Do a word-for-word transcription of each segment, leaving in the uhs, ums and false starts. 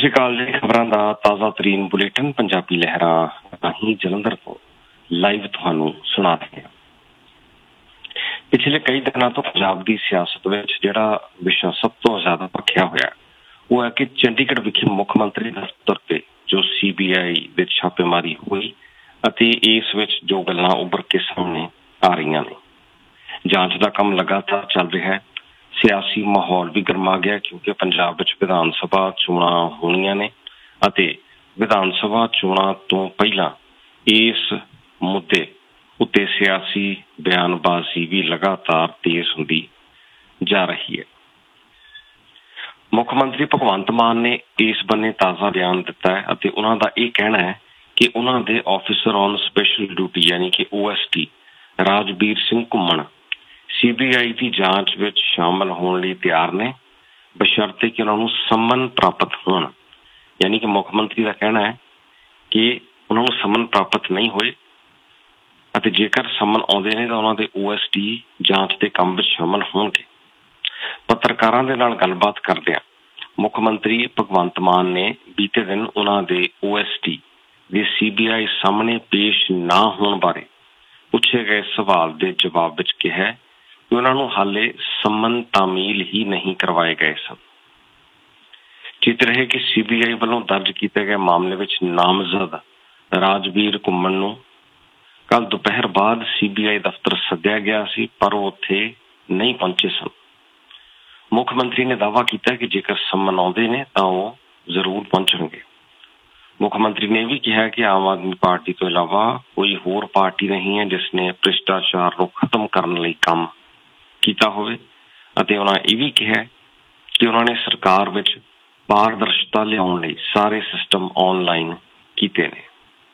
ਸਤਿ ਸ਼੍ਰੀ ਅਕਾਲ ਜੀ। ਖਬਰਾਂ ਦਾ ਤਾਜ਼ਾ ਤਰੀਨ ਬੁਲੇਟਿਨ ਪੰਜਾਬੀ ਲਹਿਰਾਂ ਰਾਹੀਂ ਜਲੰਧਰ ਤੋਂ ਲਾਈਵ ਤੁਹਾਨੂੰ ਸੁਣਾ ਰਹੇ ਹਾਂ। ਪਿਛਲੇ ਕਈ ਦਿਨਾਂ ਤੋਂ ਪੰਜਾਬ ਦੀ ਸਿਆਸਤ ਵਿੱਚ ਜਿਹੜਾ ਵਿਸ਼ਾ ਸਭ ਤੋਂ ਜ਼ਿਆਦਾ ਭਖਿਆ ਹੋਇਆ ਉਹ ਹੈ ਕਿ ਚੰਡੀਗੜ੍ਹ ਵਿਖੇ ਮੁੱਖ ਮੰਤਰੀ ਦਫ਼ਤਰ ਤੇ ਜੋ ਸੀ ਬੀ ਆਈ ਵਿੱਚ ਛਾਪੇਮਾਰੀ ਹੋਈ ਅਤੇ ਇਸ ਵਿੱਚ ਜੋ ਗੱਲਾਂ ਉੱਭਰ ਕੇ ਸਾਹਮਣੇ ਆ ਰਹੀਆਂ ਨੇ। ਜਾਂਚ ਦਾ ਕੰਮ ਲਗਾਤਾਰ ਚੱਲ ਰਿਹਾ ਹੈ। ਸਿਆਸੀ ਮਾਹੌਲ ਵੀ ਗਰਮਾ ਗਿਆ ਕਿਉਂਕਿ ਪੰਜਾਬ ਵਿੱਚ ਵਿਧਾਨ ਸਭਾ ਚੋਣਾਂ ਹੋਣੀਆਂ ਨੇ ਅਤੇ ਵਿਧਾਨ ਸਭਾ ਚੋਣਾਂ ਤੋਂ ਪਹਿਲਾਂ ਇਸ ਮੁੱਦੇ ਉੱਤੇ ਸਿਆਸੀ ਬਿਆਨਬਾਜ਼ੀ ਵੀ ਲਗਾਤਾਰ ਤੇਜ਼ ਹੁੰਦੀ ਜਾ ਰਹੀ ਹੈ। ਮੁੱਖ ਮੰਤਰੀ ਭਗਵੰਤ ਮਾਨ ਨੇ ਇਸ ਬੰਨੇ ਤਾਜ਼ਾ ਬਿਆਨ ਦਿੱਤਾ ਹੈ ਅਤੇ ਉਹਨਾਂ ਦਾ ਇਹ ਕਹਿਣਾ ਹੈ ਕਿ ਉਹਨਾਂ ਦੇ ਆਫਿਸਰ ਔਨ ਸਪੈਸ਼ਲ ਡਿਊਟੀ ਯਾਨੀ ਕਿ O S T Rajveer Singh ਘੁੰਮਣ ਸੀ ਬੀ ਆਈ ਦੀ ਜਾਂਚ ਵਿੱਚ ਸ਼ਾਮਲ ਹੋਣ ਲਈ ਤਿਆਰ ਨੇ, ਬਸ਼ਰਤੇ ਕਿ ਉਹਨਾਂ ਨੂੰ ਸੰਮਨ ਪ੍ਰਾਪਤ ਹੋਣ। ਯਾਨੀ ਕਿ ਮੁੱਖ ਮੰਤਰੀ ਦਾ ਕਹਿਣਾ ਹੈ ਕਿ ਉਹਨਾਂ ਨੂੰ ਸੰਮਨ ਪ੍ਰਾਪਤ ਨਹੀਂ ਹੋਏ ਅਤੇ ਜੇਕਰ ਸੰਮਨ ਆਉਂਦੇ ਨੇ ਤਾਂ ਉਹਨਾਂ ਦੇ ਓ ਐਸ ਟੀ ਜਾਂਚ ਦੇ ਕੰਮ ਵਿੱਚ ਸ਼ਾਮਲ ਹੋਣਗੇ। ਪੱਤਰਕਾਰਾਂ ਦੇ ਨਾਲ ਗੱਲਬਾਤ ਕਰਦਿਆਂ ਮੁੱਖ ਮੰਤਰੀ ਭਗਵੰਤ ਮਾਨ ਨੇ ਬੀਤੇ ਦਿਨ ਉਹਨਾਂ ਦੇ ਓ ਐਸ ਟੀ ਦੇ ਸੀ ਬੀ ਆਈ ਸਾਹਮਣੇ ਪੇਸ਼ ਨਾ ਹੋਣ ਬਾਰੇ ਪੁੱਛੇ ਗਏ ਸਵਾਲ ਦੇ ਜਵਾਬ ਵਿੱਚ ਕਿਹਾ ਕਿ ਉਹਨਾਂ ਨੂੰ ਹਾਲੇ ਸੰਮਨ ਤਾਮੀਲ ਹੀ ਨਹੀਂ ਕਰਵਾਏ ਗਏ ਸਨ। ਚਿਤ ਰਹੇ ਕਿ ਸੀ ਬੀ ਆਈ ਵੱਲੋਂ ਦਰਜ ਕੀਤੇ ਗਏ ਮਾਮਲੇ ਵਿੱਚ ਨਾਮਜ਼ਦ ਰਾਜਵੀਰ ਘੁੰਮਣ ਨੂੰ ਕੱਲ ਦੁਪਹਿਰ ਬਾਅਦ ਸੀ ਬੀ ਆਈ ਦਫ਼ਤਰ ਸੱਦਿਆ ਗਿਆ ਸੀ, ਪਰ ਉਹ ਉੱਥੇ ਨਹੀਂ ਪਹੁੰਚੇ ਸਨ। ਮੁੱਖ ਮੰਤਰੀ ਨੇ ਦਾਅਵਾ ਕੀਤਾ ਕਿ ਜੇਕਰ ਸੰਮਨ ਆਉਂਦੇ ਨੇ ਤਾਂ ਉਹ ਜ਼ਰੂਰ ਪਹੁੰਚਣਗੇ। ਮੁੱਖ ਮੰਤਰੀ ਨੇ ਵੀ ਕਿਹਾ ਕਿ ਆਮ ਆਦਮੀ ਪਾਰਟੀ ਤੋਂ ਇਲਾਵਾ ਕੋਈ ਹੋਰ ਪਾਰਟੀ ਨਹੀਂ ਹੈ ਜਿਸ ਨੇ ਭ੍ਰਿਸ਼ਟਾਚਾਰ ਨੂੰ ਖਤਮ ਕਰਨ ਲਈ ਕੰਮ ਕੀਤਾ ਹੋਵੇ ਅਤੇ ਉਹਨਾਂ ਇਹ ਵੀ ਕਿਹਾ ਕਿ ਉਹਨਾਂ ਨੇ ਸਰਕਾਰ ਵਿੱਚ ਪਾਰਦਰਸ਼ਤਾ ਲਿਆਉਣ ਲਈ ਸਾਰੇ ਸਿਸਟਮ ਆਨਲਾਈਨ ਕੀਤੇ ਨੇ।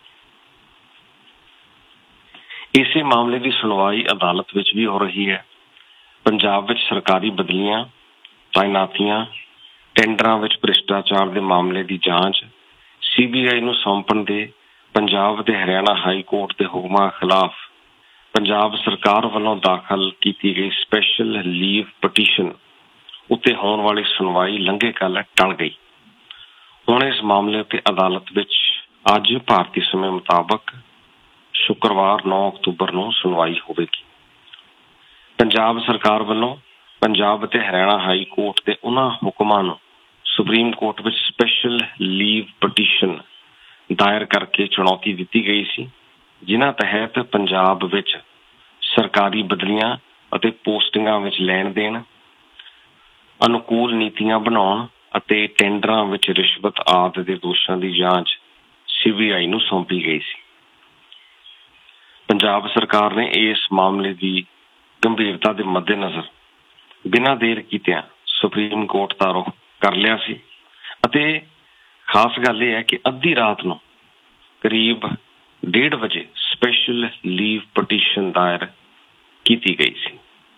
ਇਸੇ ਮਾਮਲੇ ਦੀ ਸੁਣਵਾਈ ਅਦਾਲਤ ਵਿੱਚ ਵੀ ਹੋ ਰਹੀ ਹੈ। ਪੰਜਾਬ ਵਿੱਚ ਸਰਕਾਰੀ ਬਦਲੀਆਂ, ਤਾਇਨਾਤੀਆਂ, ਟੈਂਡਰਾਂ ਵਿੱਚ ਭ੍ਰਿਸ਼ਟਾਚਾਰ ਦੇ ਮਾਮਲੇ ਦੀ ਜਾਂਚ ਸੀ ਬੀ ਆਈ ਨੂੰ ਸੌਂਪਣ ਦੇ ਪੰਜਾਬ ਤੇ ਹਰਿਆਣਾ ਹਾਈ ਕੋਰਟ ਦੇ ਹੁਕਮਾਂ ਖਿਲਾਫ ਪੰਜਾਬ ਸਰਕਾਰ ਵੱਲੋਂ ਦਾਖਲ ਕੀਤੀ ਗਈ ਸਪੈਸ਼ਲ ਲੀਵ ਪਟੀਸ਼ਨ ਉੱਤੇ ਹੋਣ ਵਾਲੀ ਸੁਣਵਾਈ ਲੰਘੇ ਕੱਲ੍ਹ ਟਲ ਗਈ। ਹੁਣ ਇਸ ਮਾਮਲੇ ਉੱਤੇ ਅਦਾਲਤ ਵਿੱਚ ਅੱਜ ਭਾਰਤੀ ਸਮੇਂ ਮੁਤਾਬਕ ਸ਼ੁੱਕਰਵਾਰ ਨੌ ਅਕਤੂਬਰ ਨੂੰ ਸੁਣਵਾਈ ਹੋਵੇਗੀ। ਪੰਜਾਬ ਸਰਕਾਰ ਵੱਲੋਂ ਪੰਜਾਬ ਅਤੇ ਹਰਿਆਣਾ ਹਾਈ ਕੋਰਟ ਦੇ ਉਹਨਾਂ ਹੁਕਮਾਂ ਨੂੰ ਸੁਪਰੀਮ ਕੋਰਟ ਵਿੱਚ ਸਪੈਸ਼ਲ ਲੀਵ ਪਟੀਸ਼ਨ ਦਾਇਰ ਕਰਕੇ ਚੁਣੌਤੀ ਦਿੱਤੀ ਗਈ ਸੀ, ਜਿਨ੍ਹਾਂ ਤਹਿਤ ਪੰਜਾਬ ਵਿੱਚ ਸਰਕਾਰੀ ਬਦਲੀਆਂ ਅਤੇ ਪੋਸਟਿੰਗਾਂ ਵਿੱਚ ਲੈਣ ਦੇਣ, ਅਨੁਕੂਲ ਨੀਤੀਆਂ ਬਣਾਉਣ ਅਤੇ ਟੈਂਡਰਾਂ ਵਿੱਚ ਰਿਸ਼ਵਤ ਆਦਿ ਦੇ ਦੋਸ਼ਾਂ ਦੀ ਜਾਂਚ ਸੀ ਬੀ ਆਈ ਨੂੰ ਸੌਂਪੀ ਗਈ ਸੀ। ਪੰਜਾਬ ਸਰਕਾਰ ਨੇ ਇਸ ਮਾਮਲੇ ਦੀ ਗੰਭੀਰਤਾ ਦੇ ਮੱਦੇਨਜ਼ਰ ਬਿਨਾਂ ਦੇਰ ਕੀਤਿਆਂ ਸੁਪਰੀਮ ਕੋਰਟ ਦਾ ਰੁਖ ਕਰ ਲਿਆ ਸੀ ਅਤੇ ਖਾਸ ਗੱਲ ਇਹ ਹੈ ਕਿ ਅੱਧੀ ਰਾਤ ਨੂੰ ਕਰੀਬ ਡੇਢ ਵਜੇ ਸਪੈਸ਼ਲ ਲੀਵ ਪਟੀਸ਼ਨ ਦਾਇਰ ਕੀਤੀ ਗਈ ਸੀ।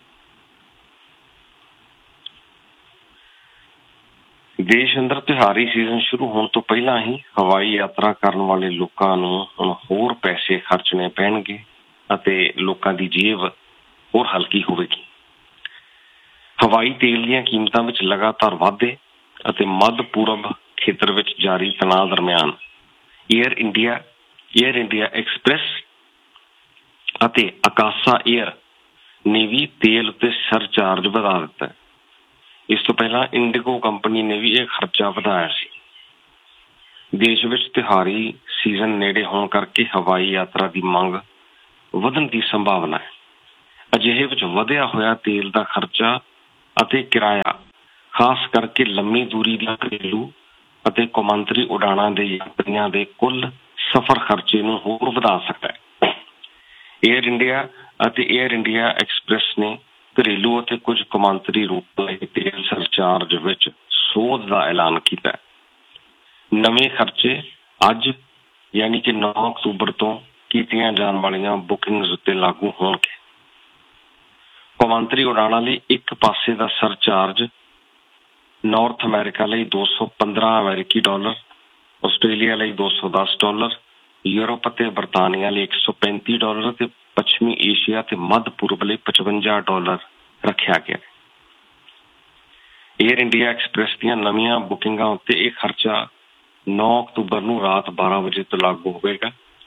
ਦੇਸ਼ ਅੰਦਰ ਤਿਉਹਾਰੀ ਸੀਜ਼ਨ ਸ਼ੁਰੂ ਹੋਣ ਤੋਂ ਪਹਿਲਾਂ ਹੀ ਹਵਾਈ ਯਾਤਰਾ ਕਰਨ ਵਾਲੇ ਲੋਕਾਂ ਨੂੰ ਹੁਣ ਹੋਰ ਪੈਸੇ ਖਰਚਣੇ ਪੈਣਗੇ ਅਤੇ ਲੋਕਾਂ ਦੀ ਜੇਬ ਹੋਰ ਹਲਕੀ ਹੋਵੇਗੀ। ਹਵਾਈ ਤੇਲ ਦੀਆਂ ਕੀਮਤਾਂ ਵਿੱਚ ਲਗਾਤਾਰ ਵਾਧੇ ਅਤੇ ਮੱਧ ਪੂਰਬ ਖੇਤਰ ਵਿੱਚ ਜਾਰੀ ਤਣਾਅ ਦਰਮਿਆਨ air India, air India express ਅਤੇ ਆਕਾਸਾ ਏਅਰ ਨੇ ਵੀ ਤੇਲ ਉੱਤੇ ਸਰਚਾਰਜ ਵਧਾ ਦਿੱਤਾ। ਇਸ ਤੋਂ ਪਹਿਲਾਂ ਇੰਡੀਗੋ ਕੰਪਨੀ ਨੇ ਵੀ ਇਹ ਖਰਚਾ ਵਧਾਇਆ ਸੀ। ਦੇਸ਼ ਵਿੱਚ ਤਿਉਹਾਰੀ ਸੀਜ਼ਨ ਨੇੜੇ ਹੋਣ ਕਰਕੇ ਹਵਾਈ ਯਾਤਰਾ ਦੀ ਮੰਗ ਵਧਣ ਦੀ ਸੰਭਾਵਨਾ ਹੈ। ਅਜਿਹੇ ਵਿੱਚ ਵਧਿਆ ਹੋਇਆ ਤੇਲ ਦਾ ਖਰਚਾ ਅਤੇ ਕਿਰਾਇਆ ਖਾਸ ਕਰਕੇ ਲੰਮੀ ਦੂਰੀ ਦੀਆਂ ਘਰੇਲੂ ਅਤੇ ਕੌਮਾਂਤਰੀ ਉਡਾਣਾਂ ਦੇ ਯਾਤਰੀਆਂ ਦੇ ਕੁੱਲ ਸਫ਼ਰ ਖਰਚੇ ਨੂੰ ਹੋਰ ਵਧਾ ਸਕਦਾ ਹੈ। ਏਅਰ ਇੰਡੀਆ ਅਤੇ ਏਅਰ ਇੰਡੀਆ ਐਕਸਪ੍ਰੈਸ ਨੇ ਘਰੇਲੂ ਅਤੇ ਕੁਝ ਕੌਮਾਂਤਰੀ ਰੂਟਾਂ ਲਈ ਤੇਲ ਸਰਚਾਰਜ ਵਿੱਚ ਸੋਧ ਦਾ ਐਲਾਨ ਕੀਤਾ ਹੈ। ਨਵੇਂ ਖਰਚੇ ਅੱਜ ਯਾਨੀ ਕਿ ਨੌ ਅਕਤੂਬਰ ਤੋਂ ਕੀਤੀਆਂ ਜਾਣ ਵਾਲੀਆਂ ਬੁਕਿੰਗਸ ਉੱਤੇ ਲਾਗੂ ਹੋਣਗੇ। ਕੌਮਾਂਤਰੀ ਉਡਾਣਾਂ ਲਈ ਇੱਕ ਪਾਸੇ ਦਾ ਸਰਚਾਰਜ ਨਾਰਥ ਅਮਰੀਕਾ ਲਈ ਦੋ ਸੌ ਪੰਦਰਾਂ ਅਮਰੀਕੀ ਡਾਲਰ, ਆਸਟ੍ਰੇਲੀਆ ਲਈ ਦੋ ਸੌ ਦਸ ਡਾਲਰ, ਯੂਰਪ ਅਤੇ ਬਰਤਾਨੀਆ ਲਈ ਇੱਕ ਸੌ ਪੈਂਤੀ ਡਾਲਰ ਅਤੇ ਪੱਛਮੀ ਏਸ਼ੀਆ ਤੇ ਮੱਧ ਪੂਰਬ ਲਈ ਪਚਵੰਜਾ ਡਾਲਰ ਰੱਖਿਆ ਗਿਆ। ਏਅਰ ਇੰਡੀਆ ਐਕਸਪ੍ਰੈਸ ਦੀਆਂ ਨਵੀਆਂ ਬੁਕਿੰਗਾਂ ਉੱਤੇ ਇਹ ਖਰਚਾ नौ अक्तूबर ਨੂੰ ਰਾਤ ਬਾਰਾਂ ਵਜੇ ਤੋਂ ਲਾਗੂ ਹੋਵੇਗਾ,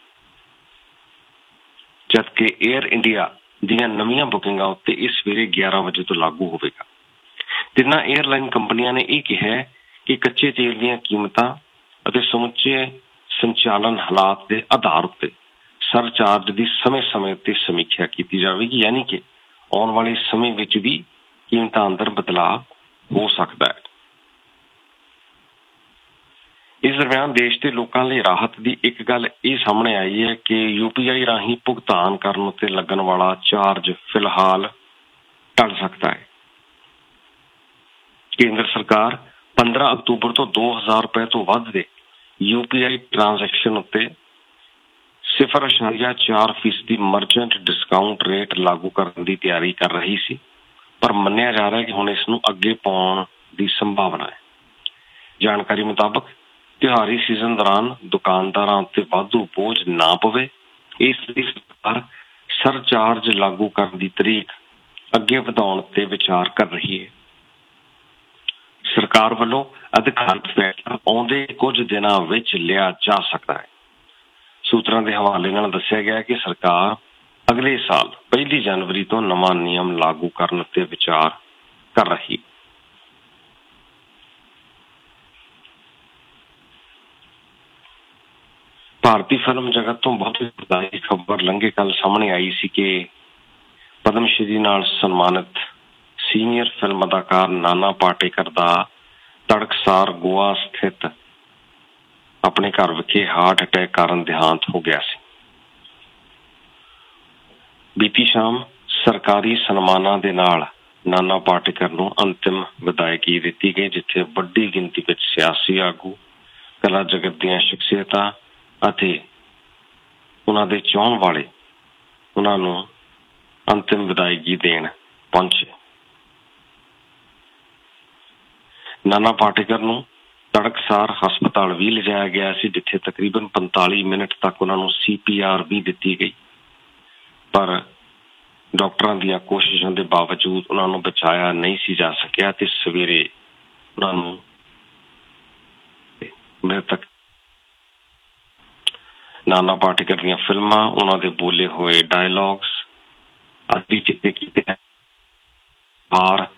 ਜਦਕਿ ਏਅਰ ਇੰਡੀਆ ਦੀਆਂ ਨਵੀਆਂ ਬੁਕਿੰਗਾਂ ਉੱਤੇ ਇਹ ਸਵੇਰੇ ਗਿਆਰਾਂ ਵਜੇ ਤੋਂ ਲਾਗੂ ਹੋਵੇਗਾ। ਤਿੰਨਾਂ ਏਅਰਲਾਈਨ ਕੰਪਨੀਆਂ ਨੇ ਇਹ ਕਿਹਾ ਕਿ ਕੱਚੇ ਤੇਲ ਦੀਆਂ ਕੀਮਤਾਂ ਅਤੇ ਸਮੁੱਚੇ ਸੰਚਾਲਨ ਹਾਲਾਤ ਦੇ ਆਧਾਰ ਉੱਤੇ ਸਰਚਾਰਜ ਦੀ ਸਮੇਂ ਸਮੇਂ ਉੱਤੇ ਸਮੀਖਿਆ ਕੀਤੀ ਜਾਵੇਗੀ, ਯਾਨੀ ਕਿ ਆਉਣ ਵਾਲੇ ਸਮੇਂ ਵਿੱਚ ਵੀ ਕੀਮਤਾਂ ਅੰਦਰ ਬਦਲਾਅ ਹੋ ਸਕਦਾ ਹੈ। ਇਸ ਦਰਮਿਆਨ ਦੇਸ਼ ਦੇ ਲੋਕਾਂ ਲਈ ਰਾਹਤ ਦੀ ਇੱਕ ਗੱਲ ਇਹ ਸਾਹਮਣੇ ਆਈ ਹੈ ਕਿ ਯੂ ਪੀ ਆਈ ਰਾਹੀਂ ਭੁਗਤਾਨ ਕਰਨ ਉੱਤੇ ਲੱਗਣ ਵਾਲਾ ਚਾਰਜ ਫਿਲਹਾਲ ਟਲ ਸਕਦਾ ਹੈ। ਕੇਂਦਰ ਸਰਕਾਰ ਪੰਦਰਾਂ ਅਕਤੂਬਰ ਤੋਂ ਦੋ ਹਜ਼ਾਰ ਰੁਪਏ ਤੋਂ ਵੱਧ ਦੇ ਯੂ ਪੀ ਆਈ ਟ੍ਰਾਂਜੈਕਸ਼ਨ ਉੱਤੇ ਸਿਫਰ ਅਸ਼ਾਰੀਆ ਚਾਰ ਫੀਸਦੀ ਮਰਚੈਂਟ ਡਿਸਕਾਊਂਟ ਰੇਟ ਲਾਗੂ ਕਰਨ ਦੀ ਤਿਆਰੀ ਕਰ ਰਹੀ ਸੀ, ਪਰ ਮੰਨਿਆ ਜਾ ਰਿਹਾ ਕਿ ਹੁਣ ਇਸ ਨੂੰ ਅੱਗੇ ਪਾਉਣ ਦੀ ਸੰਭਾਵਨਾ ਹੈ। ਜਾਣਕਾਰੀ ਮੁਤਾਬਕ ਤਿਉਹਾਰੀ ਸੀਜ਼ਨ ਦੌਰਾਨ ਦੁਕਾਨਦਾਰਾਂ ਉੱਤੇ ਵਾਧੂ ਬੋਝ ਨਾ ਪਵੇ, ਇਸ ਲਈ ਸਰਕਾਰ ਸਰਚਾਰਜ ਲਾਗੂ ਕਰਨ ਦੀ ਤਰੀਕ ਅੱਗੇ ਵਧਾਉਣ ਤੇ ਵਿਚਾਰ ਕਰ ਰਹੀ ਹੈ। ਸਰਕਾਰ ਵੱਲੋਂ ਅਧਿਕਾਰਤ ਫੈਸਲਾ ਆਉਂਦੇ ਕੁਝ ਦਿਨਾਂ ਵਿੱਚ ਲਿਆ ਜਾ ਸਕਦਾ ਹੈ। ਸੂਤਰਾਂ ਦੇ ਹਵਾਲੇ ਨਾਲ ਦੱਸਿਆ ਗਿਆ ਕਿ ਸਰਕਾਰ ਅਗਲੇ ਸਾਲ ਪਹਿਲੀ ਜਨਵਰੀ ਤੋਂ ਨਵਾਂ ਨਿਯਮ ਲਾਗੂ ਕਰਨ ਉੱਤੇ ਵਿਚਾਰ ਕਰ ਰਹੀ। ਭਾਰਤੀ ਫਿਲਮ ਜਗਤ ਤੋਂ ਬਹੁਤ ਵਧਾਈ ਖਬਰ ਲੰਘੇ ਕੱਲ ਸਾਹਮਣੇ ਆਈ ਸੀ ਕਿ ਪਦਮ ਸ਼੍ਰੀ ਨਾਲ ਸਨਮਾਨਿਤ ਸੀਨੀਅਰ ਫਿਲਮ ਅਦਾਕਾਰ ਨਾਨਾ ਪਾਟੇਕਰ ਦਾ ਤੜਕਸਾਰ ਗੋਆ ਸਥਿਤ ਆਪਣੇ ਘਰ ਵਿਖੇ ਹਾਰਟ ਅਟੈਕ ਕਾਰਨ ਦੇਹਾਂਤ ਹੋ ਗਿਆ ਸੀ। ਬੀਤੀ ਸ਼ਾਮ ਸਰਕਾਰੀ ਸਨਮਾਨਾਂ ਦੇ ਨਾਲ ਨਾਨਾ ਪਾਟੇਕਰ ਨੂੰ ਅੰਤਿਮ ਵਿਦਾਇਗੀ ਦਿੱਤੀ ਗਈ, ਜਿੱਥੇ ਵੱਡੀ ਗਿਣਤੀ ਵਿੱਚ ਸਿਆਸੀ ਆਗੂ, ਕਲਾ ਜਗਤ ਦੀਆਂ ਸ਼ਖਸੀਅਤਾਂ ਅਤੇ ਉਹਨਾਂ ਦੇ ਚਾਹੁਣ ਵਾਲੇ ਉਹਨਾਂ ਨੂੰ ਅੰਤਿਮ ਵਿਦਾਇਗੀ ਦੇਣ ਪਹੁੰਚੇ। ਨਾਨਾ ਪਾਟੇਕਰ ਨੂੰ ਤੜਕਸਾਰ ਹਸਪਤਾਲ ਵੀ ਲਿਜਾਇਆ ਗਿਆ ਸੀ, ਜਿੱਥੇ ਤਕਰੀਬਨ ਪੰਤਾਲੀ ਮਿੰਟ ਤੱਕ ਉਹਨਾਂ ਨੂੰ ਸੀ ਪੀ ਆਰ ਵੀ ਦਿੱਤੀ ਗਈ, ਪਰ ਡਾਕਟਰਾਂ ਦੀਆਂ ਕੋਸ਼ਿਸ਼ਾਂ ਦੇ ਬਾਵਜੂਦ ਉਹਨਾਂ ਨੂੰ ਬਚਾਇਆ ਨਹੀਂ ਸੀ ਜਾ ਸਕਿਆ ਤੇ ਸਵੇਰੇ ਉਹਨਾਂ ਨੂੰ ਮ੍ਰਿਤਕ। ਨਾਨਾ ਪਾਟੇਕਰ ਦੀਆਂ ਫਿਲਮਾਂ, ਉਹਨਾਂ ਦੇ ਬੋਲੇ ਹੋਏ ਡਾਇਲੌਗਸ ਆਦਿ ਚਿੱਤੇ ਕੀਤੇ ਬਾਰ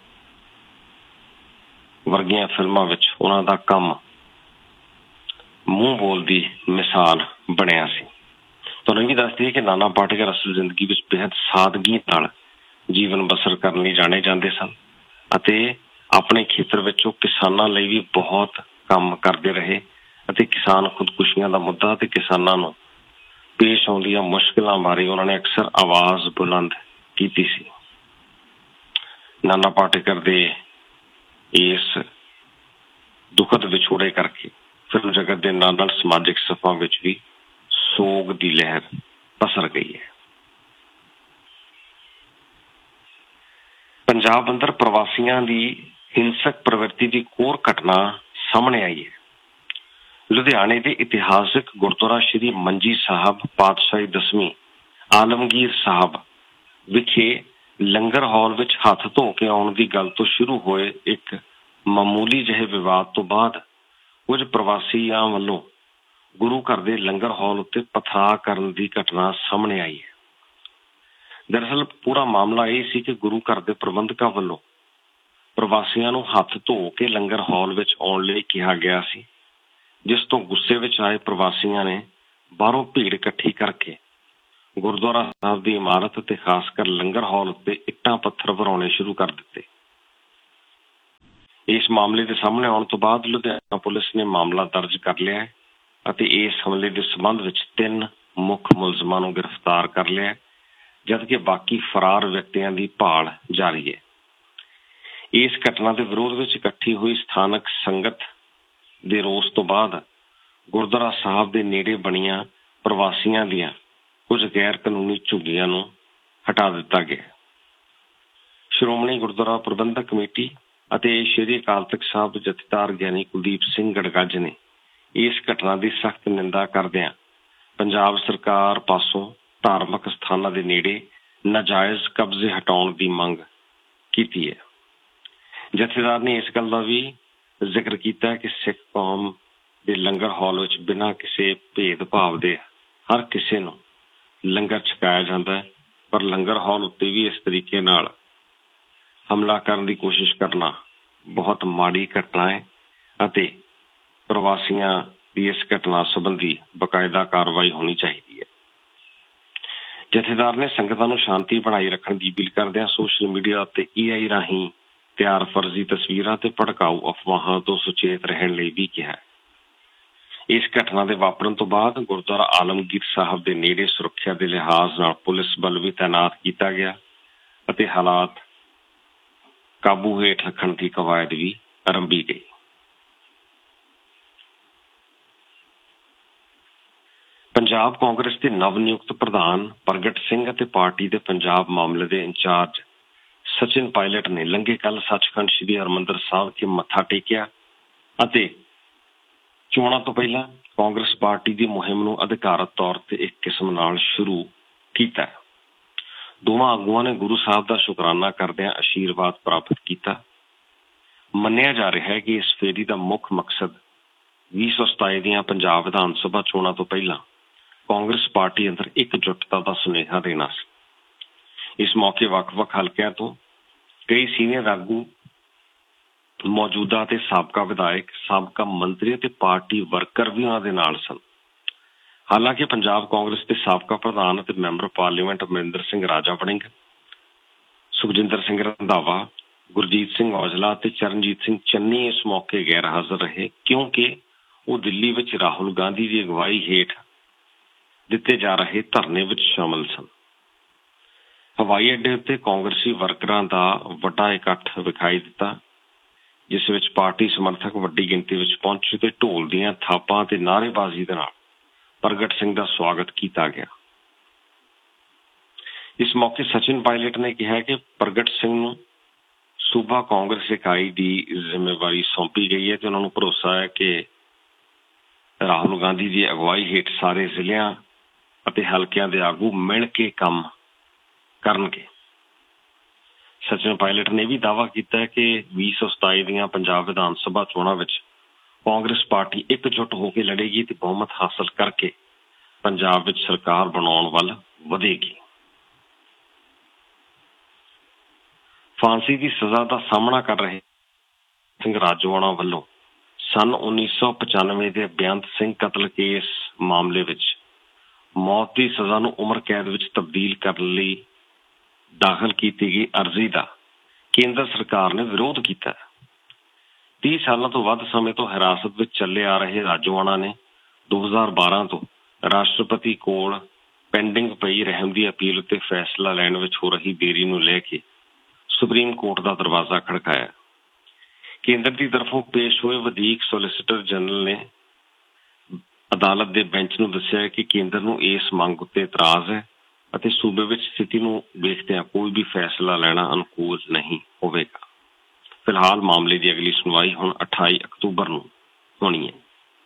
ਵਰਗੀਆਂ ਫਿਲਮਾਂ ਵਿੱਚ ਉਹਨਾਂ ਦਾ ਕੰਮ ਮੂੰਹ ਬੋਲ ਦੀ ਮਿਸਾਲ ਬਣਿਆ ਸੀ। ਤੁਹਾਨੂੰ ਇਹ ਵੀ ਦੱਸ ਦਈਏ ਕਿ ਨਾਨਾ ਪਾਟੇਕਰ ਅਸਲ ਜ਼ਿੰਦਗੀ ਵਿੱਚ ਬੇਹੱਦ ਸਾਦਗੀ ਨਾਲ ਜੀਵਨ ਬਸਰ ਕਰਨ ਲਈ ਜਾਣੇ ਜਾਂਦੇ ਸਨ ਅਤੇ ਆਪਣੇ ਖੇਤਰ ਵਿੱਚ ਉਹ ਕਿਸਾਨਾਂ ਲਈ ਵੀ ਬਹੁਤ ਕੰਮ ਕਰਦੇ ਰਹੇ ਅਤੇ ਕਿਸਾਨ ਖੁਦਕੁਸ਼ੀਆਂ ਦਾ ਮੁੱਦਾ ਅਤੇ ਕਿਸਾਨਾਂ ਨੂੰ ਪੇਸ਼ ਆਉਂਦੀਆਂ ਮੁਸ਼ਕਿਲਾਂ ਬਾਰੇ ਉਹਨਾਂ ਨੇ ਅਕਸਰ ਆਵਾਜ਼ ਬੁਲੰਦ ਕੀਤੀ ਸੀ। ਨਾਨਾ ਪਾਟੇਕਰ ਦੇ ਇਸ ਦੁਖਦ ਵਿਛੋੜੇ ਕਰਕੇ ਫਿਲਮ ਜਗਤ ਦੇ ਨਾਲ ਨਾਲ ਸਮਾਜਿਕ ਸਫਾ ਵਿੱਚ ਵੀ ਸੋਗ ਦੀ ਲਹਿਰ ਪਸਰ ਗਈ ਹੈ। ਪੰਜਾਬ ਅੰਦਰ ਪ੍ਰਵਾਸੀਆਂ ਦੀ ਹਿੰਸਕ ਪ੍ਰਵਿਰਤੀ ਦੀ ਹੋਰ ਘਟਨਾ ਸਾਹਮਣੇ ਆਈ ਹੈ। ਲੁਧਿਆਣੇ ਦੇ ਇਤਿਹਾਸਿਕ ਗੁਰਦੁਆਰਾ ਸ਼੍ਰੀ ਮੰਜੀ ਸਾਹਿਬ ਪਾਤਸ਼ਾਹੀ ਦਸਵੀਂ ਆਲਮਗੀਰ ਸਾਹਿਬ ਵਿਖੇ ਲੰਗਰ ਹਾਲ ਵਿੱਚ ਹੱਥ ਧੋ ਕੇ ਆਉਣ ਦੀ ਗੱਲ ਤੋਂ ਸ਼ੁਰੂ ਹੋਏ ਇੱਕ ਮਾਮੂਲੀ ਜਿਹੇ ਵਿਵਾਦ ਤੋਂ ਬਾਅਦ ਕੁਝ ਪ੍ਰਵਾਸੀਆਂ ਵੱਲੋਂ ਗੁਰੂ ਘਰ ਦੇ ਲੰਗਰ ਹਾਲ ਉੱਤੇ ਪਥਰਾਅ ਕਰਨ ਦੀ ਘਟਨਾ ਸਾਹਮਣੇ ਆਈ ਹੈ। ਦਰਅਸਲ ਪੂਰਾ ਮਾਮਲਾ ਇਹ ਸੀ ਕਿ ਗੁਰੂ ਘਰ ਦੇ ਪ੍ਰਬੰਧਕਾਂ ਵੱਲੋਂ ਪ੍ਰਵਾਸੀਆਂ ਨੂੰ ਹੱਥ ਧੋ ਕੇ ਲੰਗਰ ਹਾਲ ਵਿੱਚ ਆਉਣ ਲਈ ਕਿਹਾ ਗਿਆ ਸੀ, ਜਿਸ ਤੋਂ ਗੁੱਸੇ ਵਿੱਚ ਆਏ ਪ੍ਰਵਾਸੀਆਂ ਨੇ ਬਾਹਰੋਂ ਭੀੜ ਇਕੱਠੀ ਕਰਕੇ ਗੁਰਦੁਆਰਾ ਸਾਹਿਬ ਦੀ ਇਮਾਰਤ ਅਤੇ ਖਾਸ ਕਰ ਲੰਗਰ ਹਾਲ ਉੱਤੇ ਇੱਟਾਂ ਪੱਥਰ ਵਰਾਉਣੇ ਸ਼ੁਰੂ ਕਰ ਦਿੱਤੇ। ਇਸ ਮਾਮਲੇ ਦੇ ਸਾਹਮਣੇ ਆਉਣ ਤੋਂ ਬਾਅਦ ਲੁਧਿਆਣਾ ਪੁਲਿਸ ਨੇ ਮਾਮਲਾ ਦਰਜ ਕਰ ਲਿਆ ਹੈ ਅਤੇ ਇਸ ਹਮਲੇ ਦੇ ਸੰਬੰਧ ਵਿੱਚ ਤਿੰਨ ਮੁੱਖ ਮੁਲਜ਼ਮਾਂ ਨੂੰ ਗ੍ਰਿਫਤਾਰ ਕਰ ਲਿਆ, ਜਦਕਿ ਬਾਕੀ ਫਰਾਰ ਵਿਅਕਤੀਆਂ ਦੀ ਭਾਲ ਜਾਰੀ ਹੈ। ਇਸ ਘਟਨਾ ਦੇ ਵਿਰੋਧ ਵਿੱਚ ਇਕੱਠੀ ਹੋਈ ਸਥਾਨਕ ਸੰਗਤ ਦੇ ਰੋਸ ਤੋਂ ਬਾਅਦ ਗੁਰਦੁਆਰਾ ਸਾਹਿਬ ਦੇ ਨੇੜੇ ਬਣੀਆਂ ਪ੍ਰਵਾਸੀਆਂ ਦੀਆਂ ਕੁਝ ਗੈਰ ਕਾਨੂੰਨੀ ਝੁੱਗੀਆਂ ਨੂੰ ਹਟਾ ਦਿੱਤਾ ਗਿਆ। ਸ਼੍ਰੋਮਣੀ ਗੁਰਦੁਆਰਾ ਪ੍ਰਬੰਧਕ ਕਮੇਟੀ ਅਤੇ ਸ਼੍ਰੀ ਅਕਾਲ ਤਖ਼ਤ ਸਾਹਿਬ ਦੇ ਜਥੇਦਾਰ ਗਿਆਨੀ ਕੁਲਦੀਪ ਸਿੰਘ ਗੜਗੱਜ ਨੇ ਇਸ ਘਟਨਾ ਦੀ ਸਖਤ ਨਿੰਦਾ ਕਰਦਿਆਂ ਪੰਜਾਬ ਸਰਕਾਰ ਪਾਸੋਂ ਧਾਰਮਿਕ ਸਥਾਨਾਂ ਦੇ ਨੇੜੇ ਨਾਜਾਇਜ਼ ਕਬਜ਼ੇ ਹਟਾਉਣ ਦੀ ਮੰਗ ਕੀਤੀ ਹੈ। ਜਥੇਦਾਰ ਨੇ ਇਸ ਗੱਲ ਦਾ ਵੀ ਜ਼ਿਕਰ ਕੀਤਾ ਕਿ ਸਿੱਖ ਕੌਮ ਦੇ ਲੰਗਰ ਹਾਲ ਵਿੱਚ ਬਿਨਾਂ ਕਿਸੇ ਭੇਦਭਾਵ ਦੇ ਹਰ ਕਿਸੇ ਨੂੰ ਲੰਗਰ ਛਕਾਇਆ ਜਾਂਦਾ ਹੈ, ਪਰ ਲੰਗਰ ਹਾਲ ਉੱਤੇ ਵੀ ਇਸ ਤਰੀਕੇ ਨਾਲ ਹਮਲਾ ਕਰਨ ਦੀ ਕੋਸ਼ਿਸ਼ ਕਰਨਾ ਬਹੁਤ ਮਾੜੀ ਘਟਨਾ ਹੈ ਅਤੇ ਪ੍ਰਵਾਸੀਆਂ ਦੀ ਇਸ ਘਟਨਾ ਸੰਬੰਧੀ ਬਕਾਇਦਾ ਕਾਰਵਾਈ ਹੋਣੀ ਚਾਹੀਦੀ ਹੈ। ਜਥੇਦਾਰ ਨੇ ਸੰਗਤਾਂ ਨੂੰ ਸ਼ਾਂਤੀ ਬਣਾਈ ਰੱਖਣ ਦੀ ਅਪੀਲ ਕਰਦਿਆਂ ਸੋਸ਼ਲ ਮੀਡੀਆ ਅਤੇ ਏ ਆਈ ਰਾਹੀਂ ਤਿਆਰ ਫਰਜ਼ੀ ਤਸਵੀਰਾਂ ਤੇ ਭੜਕਾਊ ਅਫਵਾਹਾਂ ਤੋਂ ਸੁਚੇਤ ਰਹਿਣ ਲਈ ਵੀ ਕਿਹਾ। ਇਸ ਘਟਨਾ ਦੇ ਵਾਪਰਨ ਤੋਂ ਬਾਅਦ ਗੁਰਦੁਆਰਾ ਆਲਮਗੀਰ ਸਾਹਿਬ ਦੇ ਨੇੜੇ ਸੁਰੱਖਿਆ ਦੇ ਲਿਹਾਜ਼ ਨਾਲ ਪੁਲਿਸ ਬਲ ਵੀ ਤਾਇਨਾਤ ਕੀਤਾ ਗਿਆ ਅਤੇ ਹਾਲਾਤ ਕਾਬੂ ਹੇਠ ਰੱਖਣ ਦੀ ਕਵਾਇਦ ਵੀ ਆਰੰਭੀ ਗਈ। ਪੰਜਾਬ ਕਾਂਗਰਸ ਦੇ ਨਵ ਨਿਯੁਕਤ ਪ੍ਰਧਾਨ ਪ੍ਰਗਟ ਸਿੰਘ ਅਤੇ ਪਾਰਟੀ ਦੇ ਪੰਜਾਬ ਮਾਮਲੇ ਦੇ ਇੰਚਾਰਜ ਸਚਿਨ ਪਾਇਲਟ ਨੇ ਲੰਘੇ ਕੱਲ੍ਹ ਸੱਚਖੰਡ ਸ੍ਰੀ ਹਰਿਮੰਦਰ ਸਾਹਿਬ ਕੇ ਮੱਥਾ ਟੇਕਿਆ ਅਤੇ ਚੋਣਾਂ ਤੋਂ ਪਹਿਲਾਂ ਕਾਂਗਰਸ ਪਾਰਟੀ ਦੀ ਮੁਹਿੰਮ ਨੂੰ ਅਧਿਕਾਰਤ ਤੌਰ ਤੇ ਇੱਕ ਕਿਸਮ ਨਾਲ ਸ਼ੁਰੂ ਕੀਤਾ। ਦੋਵਾਂ ਆਗੂਆਂ ਨੇ ਗੁਰੂ ਸਾਹਿਬ ਦਾ ਸ਼ੁਕਰਾਨਾ ਕਰਦਿਆਂ ਆਸ਼ੀਰਵਾਦ ਪ੍ਰਾਪਤ ਕੀਤਾ। ਮੰਨਿਆ ਜਾ ਰਿਹਾ ਹੈ ਕਿ ਇਸ ਫੇਰੀ ਦਾ ਮੁੱਖ ਮਕਸਦ ਵੀਹ ਸੌ ਸਤਾਈ ਦੀਆਂ ਪੰਜਾਬ ਵਿਧਾਨ ਸਭਾ ਚੋਣਾਂ ਤੋਂ ਪਹਿਲਾਂ ਕਾਂਗਰਸ ਪਾਰਟੀ ਅੰਦਰ ਇਕਜੁੱਟਤਾ ਦਾ ਸੁਨੇਹਾ ਦੇਣਾ ਸੀ। ਇਸ ਮੌਕੇ ਵੱਖ-ਵੱਖ ਹਲਕਿਆਂ ਤੋਂ ਕਈ ਸੀਨੀਅਰ ਆਗੂ ਮੌਜੂਦਾ ਅਤੇ ਸਾਬਕਾ ਵਿਧਾਇਕ, ਸਾਬਕਾ ਮੰਤਰੀ ਅਤੇ ਪਾਰਟੀ ਵਰਕਰ ਵੀ ਉਹਨਾਂ ਦੇ ਨਾਲ ਸਨ। ਹਾਲਾਂਕਿ ਪੰਜਾਬ ਕਾਂਗਰਸ ਦੇ ਸਾਬਕਾ ਪ੍ਰਧਾਨ ਅਤੇ ਮੈਂਬਰ ਪਾਰਲੀਮੈਂਟ ਅਮਰਿੰਦਰ ਸਿੰਘ ਰਾਜਾ ਵੜਿੰਗ, ਸੁਖਜਿੰਦਰ ਸਿੰਘ ਰੰਧਾਵਾ, ਗੁਰਜੀਤ ਸਿੰਘ ਔਜਲਾ ਅਤੇ ਚਰਨਜੀਤ ਸਿੰਘ ਚੰਨੀ ਇਸ ਮੌਕੇ ਗੈਰ ਹਾਜ਼ਰ ਰਹੇ ਕਿਉਂਕਿ ਉਹ ਦਿੱਲੀ ਵਿੱਚ ਰਾਹੁਲ ਗਾਂਧੀ ਦੀ ਅਗਵਾਈ ਹੇਠ ਦਿੱਤੇ ਜਾ ਰਹੇ ਧਰਨੇ ਵਿੱਚ ਸ਼ਾਮਲ ਸਨ। ਹਵਾਈ ਅੱਡੇ ਉੱਤੇ ਕਾਂਗਰਸੀ ਵਰਕਰਾਂ ਦਾ ਵੱਡਾ ਇਕੱਠ ਵਿਖਾਈ ਦਿੱਤਾ, ਜਿਸ ਵਿੱਚ ਪਾਰਟੀ ਸਮਰਥਕ ਵੱਡੀ ਗਿਣਤੀ ਵਿੱਚ ਪਹੁੰਚੇ ਤੇ ਢੋਲ ਦੀਆਂ ਥਾਪਾਂ ਅਤੇ ਨਾਅਰੇਬਾਜ਼ੀ ਦੇ ਨਾਲ ਪ੍ਰਗਟ ਸਿੰਘ ਦਾ ਸਵਾਗਤ ਕੀਤਾ ਗਿਆ। ਇਸ ਮੌਕੇ ਸਚਿਨ ਪਾਇਲਟ ਨੇ ਕਿਹਾ ਕਿ ਪ੍ਰਗਟ ਸਿੰਘ ਨੂੰ ਸੂਬਾ ਕਾਂਗਰਸ ਇਕਾਈ ਦੀ ਜ਼ਿੰਮੇਵਾਰੀ ਸੌਂਪੀ ਗਈ ਹੈ ਤੇ ਉਹਨਾਂ ਨੂੰ ਭਰੋਸਾ ਹੈ ਕਿ ਰਾਹੁਲ ਗਾਂਧੀ ਦੀ ਅਗਵਾਈ ਹੇਠ ਸਾਰੇ ਜ਼ਿਲ੍ਹਿਆਂ ਅਤੇ ਹਲਕਿਆਂ ਦੇ ਆਗੂ ਮਿਲ ਕੇ ਕੰਮ ਕਰਨਗੇ। ਸਚਿਨ ਪਾਇਲਟ ਨੇ ਵੀ ਦਾਅਵਾ ਕੀਤਾ ਹੈ ਕਿ ਵੀਹ ਸੌ ਸਤਾਈ ਦੀਆਂ ਪੰਜਾਬ ਵਿਧਾਨ ਸਭਾ ਚੋਣਾਂ ਵਿੱਚ ਕਾਂਗਰਸ ਪਾਰਟੀ ਇਕਜੁੱਟ ਹੋ ਕੇ ਲੜੇਗੀ ਤੇ ਬਹੁਮਤ ਹਾਸਲ ਕਰਕੇ ਪੰਜਾਬ ਵਿੱਚ ਸਰਕਾਰ ਬਣਾਉਣ ਵੱਲ ਵਧੇਗੀ। ਫਾਂਸੀ ਦੀ ਸਜ਼ਾ ਦਾ ਸਾਹਮਣਾ ਕਰ ਰਹੇ ਸਿੰਘ ਰਾਜੋਆਣਾ ਵੱਲੋਂ ਸੰਨ ਉੱਨੀ ਸੌ ਪਚਾਨਵੇਂ ਦੇ ਬੇਅੰਤ ਸਿੰਘ ਕਤਲ ਕੇਸ ਮਾਮਲੇ ਵਿੱਚ ਮੌਤ ਦੀ ਸਜ਼ਾ ਨੂੰ ਉਮਰ ਕੈਦ ਵਿੱਚ ਤਬਦੀਲ ਕਰਨ ਲਈ ਦਾਖਲ ਕੀਤੀ ਗਈ ਅਰਜ਼ੀ ਦਾ ਕੇਂਦਰ ਸਰਕਾਰ ਨੇ ਵਿਰੋਧ ਕੀਤਾ। ਤੀਹ ਸਾਲਾਂ ਤੋਂ ਵੱਧ ਸਮੇਂ ਤੋਂ ਹਿਰਾਸਤ ਵਿੱਚ ਚੱਲੇ ਆ ਰਹੇ ਰਾਜੋਆਣਾ ਨੇ ਦੋ ਹਜ਼ਾਰ ਬਾਰਾਂ ਤੋਂ ਰਾਸ਼ਟਰਪਤੀ ਕੋਲ ਪੈਂਡਿੰਗ ਪਈ ਰਹਿਮ ਦੀ ਅਪੀਲ ਉੱਤੇ ਫੈਸਲਾ ਲੈਣ ਵਿੱਚ ਹੋ ਰਹੀ ਦੇਰੀ ਨੂੰ ਲੈ ਕੇ ਸੁਪਰੀਮ ਕੋਰਟ ਦਾ ਦਰਵਾਜ਼ਾ ਖੜਕਾਇਆ। ਕੇਂਦਰ ਦੀ ਤਰਫੋਂ ਪੇਸ਼ ਹੋਏ ਵਧੀਕ ਸੋਲਿਸਿਟਰ ਜਨਰਲ ਨੇ ਅਦਾਲਤ ਦੇ ਬੈਂਚ ਨੂੰ ਦੱਸਿਆ ਕਿ ਕੇਂਦਰ ਨੂੰ ਇਸ ਮੰਗ ਉੱਤੇ ਇਤਰਾਜ਼ ਹੈ ਅਤੇ ਸੂਬੇ ਵਿੱਚ ਸਥਿਤੀ ਨੂੰ ਵੇਖਦਿਆਂ ਕੋਈ ਵੀ ਫੈਸਲਾ ਲੈਣਾ ਅਨੁਕੂਲ ਨਹੀਂ ਹੋਵੇਗਾ। ਫਿਲਹਾਲ ਮਾਮਲੇ ਦੀ ਅਗਲੀ ਸੁਣਵਾਈ ਹੁਣ ਅਠਾਈ ਅਕਤੂਬਰ ਨੂੰ ਹੋਣੀ ਹੈ।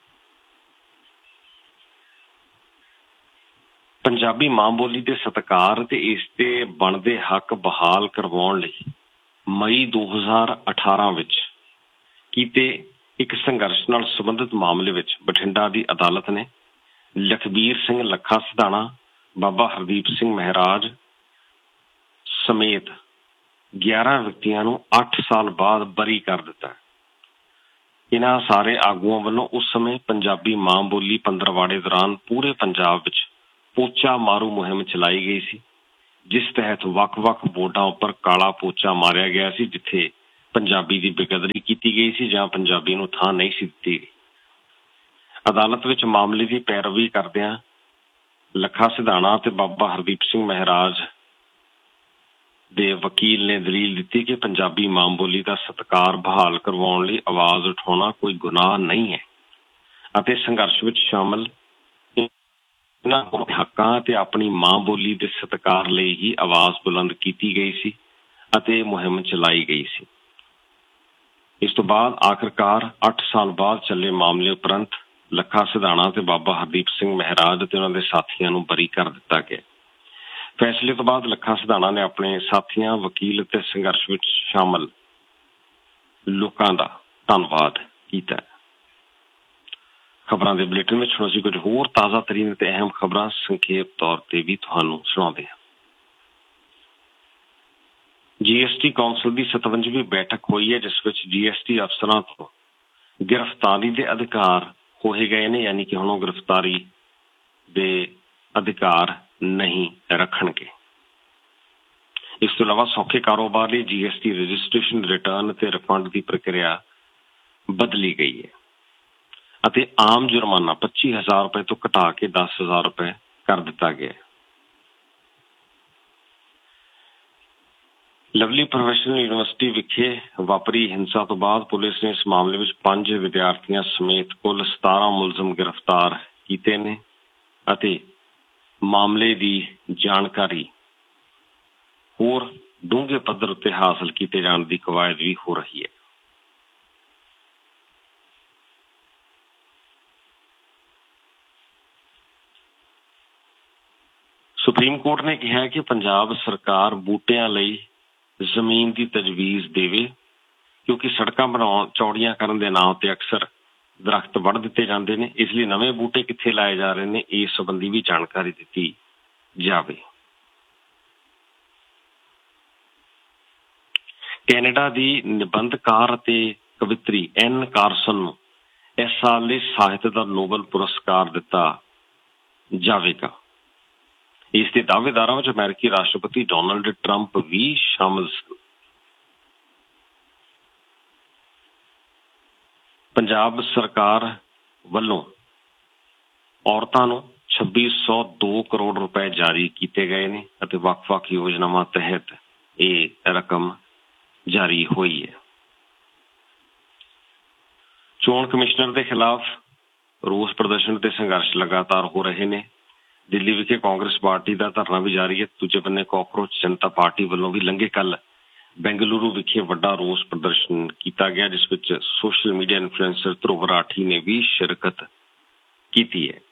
ਪੰਜਾਬੀ ਮਾਂ ਬੋਲੀ ਦੇ ਸਤਿਕਾਰ ਅਤੇ ਇਸ ਦੇ ਬਣਦੇ ਹੱਕ ਬਹਾਲ ਕਰਵਾਉਣ ਲਈ ਮਈ ਦੋ ਹਜ਼ਾਰ ਅਠਾਰਾਂ ਵਿੱਚ ਕੀਤੇ ਇੱਕ ਸੰਘਰਸ਼ ਨਾਲ ਸੰਬੰਧਿਤ ਮਾਮਲੇ ਵਿੱਚ ਬਠਿੰਡਾ ਦੀ ਅਦਾਲਤ ਨੇ ਲਖਬੀਰ ਸਿੰਘ ਲੱਖਾ ਸਿਧਾਣਾ, ਬਾਬਾ ਹਰਦੀਪ ਸਿੰਘ ਮਹਿਰਾਜ ਸਮੇਤ ਗਿਆਰਾਂ ਵਿਅਕਤੀਆਂ ਨੂੰ ਅੱਠ ਸਾਲ ਬਾਅਦ ਬਰੀ ਕਰ ਦਿੱਤਾ। ਇਹਨਾਂ ਸਾਰੇ ਆਗੂਆਂ ਵੱਲੋਂ ਉਸ ਸਮੇਂ ਪੰਜਾਬੀ ਮਾਂ ਬੋਲੀ ਪੰਦਰਵਾੜੇ ਦੌਰਾਨ ਪੂਰੇ ਪੰਜਾਬ ਵਿੱਚ ਪੋਚਾ ਮਾਰੂ ਮੁਹਿੰਮ ਚਲਾਈ ਗਈ ਸੀ, ਜਿਸ ਤਹਿਤ ਵੱਖ-ਵੱਖ ਬੋਰਡਾਂ ਉੱਪਰ ਕਾਲਾ ਪੋਚਾ ਮਾਰਿਆ ਗਿਆ ਸੀ ਜਿੱਥੇ ਪੰਜਾਬੀ ਦੀ ਬੇਕਦਰੀ ਕੀਤੀ ਗਈ ਸੀ ਜਾਂ ਪੰਜਾਬੀ ਨੂੰ ਥਾਂ ਨਹੀਂ ਸੀ ਦਿੱਤੀ ਗਈ। ਅਦਾਲਤ ਵਿੱਚ ਮਾਮਲੇ ਦੀ ਪੈਰਵੀ ਕਰਦਿਆਂ ਲੱਖਾ ਸਿਧਾਣਾ ਅਤੇ ਬਾਬਾ ਹਰਦੀਪ ਸਿੰਘ ਮਹਿਰਾਜ ਦੇ ਵਕੀਲ ਨੇ ਦਲੀਲ ਦਿੱਤੀ ਕਿ ਪੰਜਾਬੀ ਮਾਂ ਬੋਲੀ ਦਾ ਸਤਿਕਾਰ ਬਹਾਲ ਕਰਵਾਉਣ ਲਈ ਆਵਾਜ਼ ਉਠਾਉਣਾ ਕੋਈ ਗੁਨਾਹ ਨਹੀਂ ਹੈ ਅਤੇ ਸੰਘਰਸ਼ ਵਿੱਚ ਸ਼ਾਮਲ ਇਹਨਾਂ ਹੱਕਾਂ ਅਤੇ ਆਪਣੀ ਮਾਂ ਬੋਲੀ ਦੇ ਸਤਿਕਾਰ ਲਈ ਹੀ ਆਵਾਜ਼ ਬੁਲੰਦ ਕੀਤੀ ਗਈ ਸੀ ਅਤੇ ਮੁਹਿੰਮ ਚਲਾਈ ਗਈ ਸੀ। ਇਸ ਤੋਂ ਬਾਅਦ ਆਖਿਰਕਾਰ ਅੱਠ ਸਾਲ ਬਾਅਦ ਚੱਲੇ ਮਾਮਲੇ ਉਪਰੰਤ ਲੱਖਾ ਸਿਧਾਣਾ ਅਤੇ ਬਾਬਾ ਹਰਦੀਪ ਸਿੰਘ ਮਹਿਰਾਜ ਅਤੇ ਉਹਨਾਂ ਦੇ ਸਾਥੀਆਂ ਨੂੰ ਬਰੀ ਕਰ ਦਿੱਤਾ ਗਿਆ। ਫੈਸਲੇ ਤੋਂ ਬਾਅਦ ਲੱਖਾ ਸਿਧਾਣਾ ਨੇ ਆਪਣੇ ਸਾਥੀਆਂ, ਵਕੀਲ ਅਤੇ ਸੰਘਰਸ਼ ਵਿੱਚ ਸ਼ਾਮਲ ਲੋਕਾਂ ਦਾ ਧੰਨਵਾਦ ਕੀਤਾ। ਖਬਰਾਂ ਦੇ ਬੁਲੇਟਿਨ ਵਿੱਚ ਹੁਣ ਅਸੀਂ ਕੁਝ ਹੋਰ ਤਾਜ਼ਾ ਤਰੀਨ ਅਤੇ ਅਹਿਮ ਖਬਰਾਂ ਸੰਖੇਪ ਤੌਰ ਤੇ ਵੀ ਤੁਹਾਨੂੰ ਸੁਣਾਉਂਦੇ ਹਾਂ। ਜੀ ਐਸ ਟੀ ਕੌਂਸਲ ਦੀ ਸਤਵੰਜਵੀਂ ਬੈਠਕ ਹੋਈ ਹੈ, ਜਿਸ ਵਿੱਚ ਜੀ ਐਸ ਟੀ ਅਫਸਰਾਂ ਤੋਂ ਗ੍ਰਿਫਤਾਰੀ ਦੇ ਅਧਿਕਾਰ ਹੋਏ ਗਏ ਨੇ, ਯਾਨੀ ਕਿ ਹੁਣ ਉਹ ਗ੍ਰਿਫਤਾਰੀ ਦੇ ਅਧਿਕਾਰ ਨਹੀਂ ਰੱਖਣਗੇ। ਇਸ ਤੋਂ ਇਲਾਵਾ ਸੌਖੇ ਕਾਰੋਬਾਰ ਲਈ G S T registration, return ਅਤੇ ਰਿਫੰਡ ਦੀ ਪ੍ਰਕਿਰਿਆ ਬਦਲੀ ਗਈ ਹੈ ਅਤੇ ਆਮ ਜੁਰਮਾਨਾ ਪੱਚੀ ਹਜ਼ਾਰ ਰੁਪਏ ਤੋਂ ਘਟਾ ਕੇ ਦਸ ਹਜ਼ਾਰ ਰੁਪਏ ਕਰ ਦਿੱਤਾ ਗਿਆ। ਲਵਲੀ ਪ੍ਰੋਫੈਸ਼ਨਲ ਯੂਨੀਵਰਸਿਟੀ ਵਿਖੇ ਵਾਪਰੀ ਹਿੰਸਾ ਤੋਂ ਬਾਅਦ ਪੁਲਿਸ ਨੇ ਇਸ ਮਾਮਲੇ ਵਿੱਚ ਪੰਜ ਵਿਦਿਆਰਥੀਆਂ ਸਮੇਤ ਕੁੱਲ ਸਤਾਰਾਂ ਮੁਲਜ਼ਮ ਗ੍ਰਿਫਤਾਰ ਕੀਤੇ ਨੇ ਅਤੇ ਮਾਮਲੇ ਦੀ ਜਾਣਕਾਰੀ ਹੋਰ ਡੂੰਘੇ ਪੱਧਰ ਉੱਤੇ ਹਾਸਲ ਕੀਤੇ ਜਾਣ ਦੀ ਕਵਾਇਦ ਵੀ ਹੋ ਰਹੀ ਹੈ। ਸੁਪਰੀਮ ਕੋਰਟ ਨੇ ਕਿਹਾ ਕਿ ਪੰਜਾਬ ਸਰਕਾਰ ਬੂਟਿਆਂ ਲਈ ਜ਼ਮੀਨ ਦੀ ਤਜਵੀਜ਼ ਦੇਵੇ, ਕਿਉਂਕਿ ਸੜਕਾਂ ਬਣਾਉਣ ਚੌੜੀਆਂ ਕਰਨ ਦੇ ਨਾਂ ਉੱਤੇ ਅਕਸਰ ਦਰਖਤ ਵੱਢ ਦਿੱਤੇ ਜਾਂਦੇ ਨੇ। ਇਸ ਲਈ ਨਵੇਂ ਬੂਟੇ ਕਿੱਥੇ ਲਾਏ ਜਾ ਰਹੇ ਨੇ, ਇਸ ਸੰਬੰਧੀ ਵੀ ਜਾਣਕਾਰੀ ਦਿੱਤੀ ਜਾਵੇ। ਕੈਨੇਡਾ ਦੀ ਨਿਬੰਧਕਾਰ ਅਤੇ ਕਵਿੱਤਰੀ ਐਨ ਕਾਰਸਨ ਨੂੰ ਇਸ ਸਾਲ ਲਈ ਸਾਹਿਤ ਦਾ ਨੋਬਲ ਪੁਰਸਕਾਰ ਦਿੱਤਾ ਜਾਵੇਗਾ। ਇਸ ਦੇ ਦਾਅਵੇਦਾਰਾਂ ਵਿੱਚ ਅਮਰੀਕੀ ਰਾਸ਼ਟਰਪਤੀ ਡੋਨਲਡ ਟਰੰਪ ਵੀ ਸ਼ਾਮਲ ਸਨ। ਪੰਜਾਬ ਸਰਕਾਰ ਵੱਲੋਂ ਔਰਤਾਂ ਨੂੰ ਛੱਬੀ ਸੌ ਦੋ ਕਰੋੜ ਰੁਪਏ ਜਾਰੀ ਕੀਤੇ ਗਏ ਨੇ ਅਤੇ ਵੱਖ-ਵੱਖ ਯੋਜਨਾਵਾਂ ਤਹਿਤ ਇਹ ਰਕਮ ਜਾਰੀ ਹੋਈ ਹੈ। ਚੋਣ ਕਮਿਸ਼ਨਰ ਦੇ ਖਿਲਾਫ ਰੋਸ ਪ੍ਰਦਰਸ਼ਨ ਤੇ ਸੰਘਰਸ਼ ਲਗਾਤਾਰ ਹੋ ਰਹੇ ਨੇ। ਦਿੱਲੀ ਵਿਖੇ ਕਾਂਗਰਸ ਪਾਰਟੀ ਦਾ ਧਰਨਾ ਵੀ ਜਾਰੀ ਹੈ। ਦੂਜੇ ਬੰਨੇ ਕਾਕਰੋਚ ਜਨਤਾ ਪਾਰਟੀ ਵੱਲੋਂ ਵੀ ਲੰਘੇ ਕੱਲ੍ਹ ਬੈਂਗਲੁਰੂ ਵਿਖੇ ਵੱਡਾ ਰੋਸ ਪ੍ਰਦਰਸ਼ਨ ਕੀਤਾ ਗਿਆ, ਜਿਸ ਵਿੱਚ ਸੋਸ਼ਲ ਮੀਡੀਆ ਇਨਫਲੂਐਂਸਰ ਧਰੁਵ ਰਾਠੀ ਨੇ ਵੀ ਸ਼ਿਰਕਤ ਕੀਤੀ ਹੈ।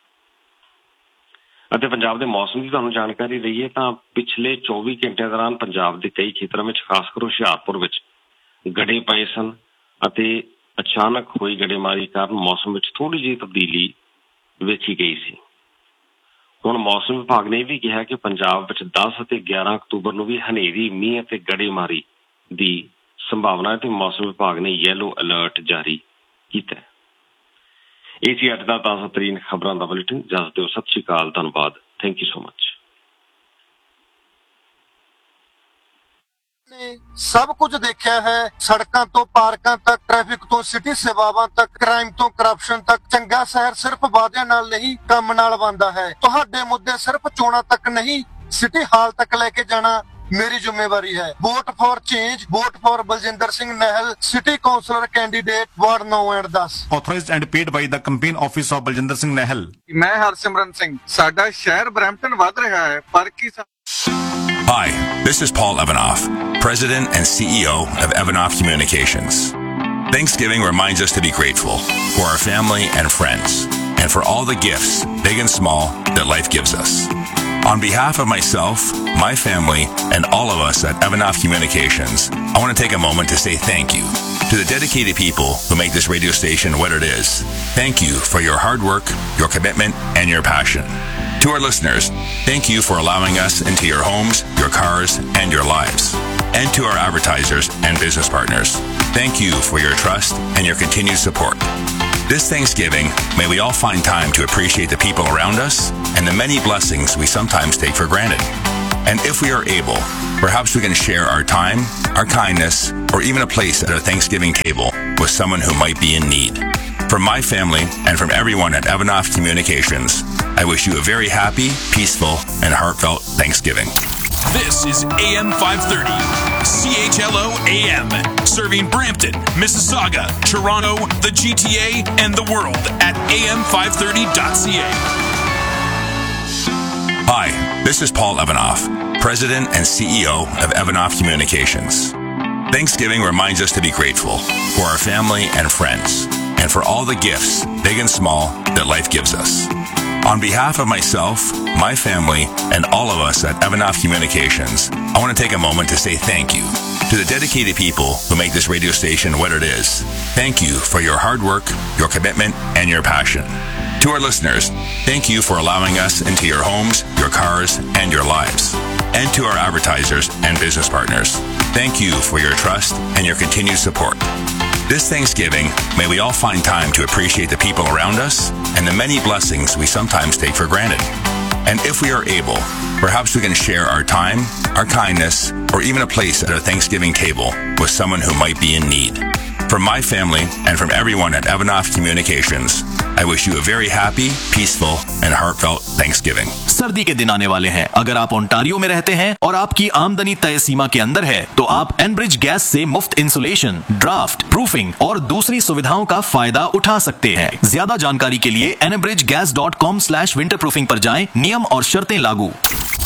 ਅਤੇ ਪੰਜਾਬ ਦੇ ਮੌਸਮ ਦੀ ਤੁਹਾਨੂੰ ਜਾਣਕਾਰੀ ਦਈਏ ਤਾਂ ਪਿਛਲੇ ਚੌਵੀ ਘੰਟਿਆਂ ਦੌਰਾਨ ਪੰਜਾਬ ਦੇ ਕਈ ਖੇਤਰਾਂ ਵਿੱਚ, ਖਾਸ ਕਰ ਹੁਸ਼ਿਆਰਪੁਰ ਵਿੱਚ ਗੜੇ ਪਏ ਸਨ ਅਤੇ ਅਚਾਨਕ ਹੋਈ ਗੜੇਮਾਰੀ ਕਾਰਨ ਮੌਸਮ ਵਿੱਚ ਥੋੜ੍ਹੀ ਜਿਹੀ ਤਬਦੀਲੀ ਵੇਖੀ ਗਈ ਸੀ। ਹੁਣ ਮੌਸਮ ਵਿਭਾਗ ਨੇ ਇਹ ਵੀ ਕਿਹਾ ਕਿ ਪੰਜਾਬ ਵਿੱਚ ਦਸ ਅਤੇ ਗਿਆਰਾਂ ਅਕਤੂਬਰ ਨੂੰ ਵੀ ਹਨੇਰੀ, ਮੀਂਹ ਅਤੇ ਗੜੇਮਾਰੀ ਦੀ ਸੰਭਾਵਨਾ ਹੈ ਤੇ ਮੌਸਮ ਵਿਭਾਗ ਨੇ ਯੈਲੋ ਅਲਰਟ ਜਾਰੀ ਕੀਤਾ ਹੈ। ਇਹ ਸੀ ਅੱਜ ਦਾ ਤਾਜ਼ਾ ਤਰੀਨ ਖਬਰਾਂ ਦਾ ਬੁਲੇਟਿਨ। ਇਜਾਜ਼ਤ ਦਿਓ, ਸਤਿ ਸ਼੍ਰੀ ਅਕਾਲ, ਧੰਨਵਾਦ, ਥੈਂਕ ਯੂ ਸੋ ਮਚ। ਨੇ ਸਭ ਕੁਝ ਦੇਖਿਆ ਹੈ, ਸੜਕਾਂ ਤੋਂ ਪਾਰਕਾਂ ਤੱਕ, ਟ੍ਰੈਫਿਕ ਤੋਂ ਸਿਟੀ ਸੇਵਾਵਾਂ ਤੱਕ, ਕ੍ਰਾਈਮ ਤੋਂ ਕਰਪਸ਼ਨ ਤੱਕ। ਚੰਗਾ ਸ਼ਹਿਰ ਸਿਰਫ ਵਾਅਦਿਆਂ ਨਾਲ ਨਹੀਂ, ਕੰਮ ਨਾਲ ਬਣਦਾ ਹੈ। ਤੁਹਾਡੇ ਮੁੱਦੇ ਸਿਰਫ ਚੋਣਾਂ ਤੱਕ ਨਹੀਂ, ਸਿਟੀ ਹਾਲ ਤੱਕ ਲੈ ਕੇ ਜਾਣਾ ਮੇਰੀ ਜ਼ਿੰਮੇਵਾਰੀ ਹੈ। Vote for change, vote for Baljinder Singh ਨਹਿਲ, city councillor candidate ward ਨੌ ਐਂਡ ਦਸ। Authorized and paid by the campaign office of Baljinder Singh ਨਹਿਲ। ਮੈਂ ਹਰਸਿਮਰਨ ਸਿੰਘ। ਸਾਡਾ ਸ਼ਹਿਰ ਬਰੈਂਪਟਨ ਵੱਧ ਰਿਹਾ ਹੈ, ਪਰ ਕੀ Hi, this is Paul Evanoff, President and C E O of Evanoff Communications. Thanksgiving reminds us to be grateful for our family and friends, and for all the gifts, big and small, that life gives us. On behalf of myself, my family, and all of us at Evanoff Communications, I want to take a moment to say thank you to the dedicated people who make this radio station what it is. Thank you for your hard work, your commitment, and your passion. To our listeners, thank you for allowing us into your homes, your cars, and your lives. And to our advertisers and business partners, thank you for your trust and your continued support. This Thanksgiving, may we all find time to appreciate the people around us and the many blessings we sometimes take for granted. And if we are able, perhaps we can share our time, our kindness, or even a place at our Thanksgiving table with someone who might be in need. From my family and from everyone at Evanoff Communications, I wish you a very happy, peaceful, and heartfelt Thanksgiving. This is A M five thirty, C H L O A M, serving Brampton, Mississauga, Toronto, the G T A, and the world at A M five thirty dot C A. Hi, this is Paul Evanoff, President and C E O of Evanoff Communications. Thanksgiving reminds us to be grateful for our family and friends, and for all the gifts, big and small, that life gives us. On behalf of myself, my family, and all of us at Evanoff Communications, I want to take a moment to say thank you To the dedicated people who make this radio station what it is, thank you for your hard work, your commitment, and your passion. To our listeners, thank you for allowing us into your homes, your cars, and your lives. And to our advertisers and business partners, thank you for your trust and your continued support. This Thanksgiving, may we all find time to appreciate the people around us and the many blessings we sometimes take for granted. And if we are able, perhaps we can share our time, our kindness, or even a place at our Thanksgiving table with someone who might be in need. From my family and from everyone at Evanoff Communications, I wish you a very happy, peaceful, and heartfelt Thanksgiving. सर्दी के दिन आने वाले हैं। अगर आप Ontario में रहते हैं और आपकी आमदनी तय सीमा के अंदर है, तो आप एनब्रिज गैस से मुफ्त इंसुलेशन, ड्राफ्ट, प्रूफिंग और दूसरी सुविधाओं का फायदा उठा सकते हैं। ज्यादा जानकारी के लिए एनब्रिज gas dot com slash winter proofing पर जाएं। नियम और शर्तें लागू।